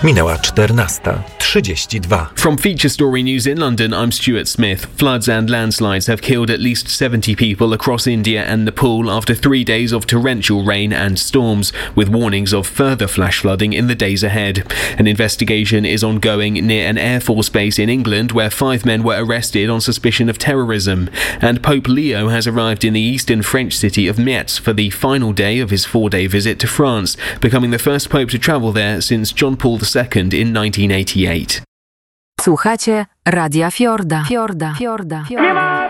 Minęła 14:32. From Feature Story News in London, I'm Stuart Smith. Floods and landslides have killed at least 70 people across India and Nepal after 3 days of torrential rain and storms, with warnings of further flash flooding in the days ahead. An investigation is ongoing near an Air Force base in England, where 5 men were arrested on suspicion of terrorism. And Pope Leo has arrived in the eastern French city of Metz for the final day of his 4-day visit to France, becoming the first pope to travel there since John Paul II in 1988. Słuchacie Radia Fiorda.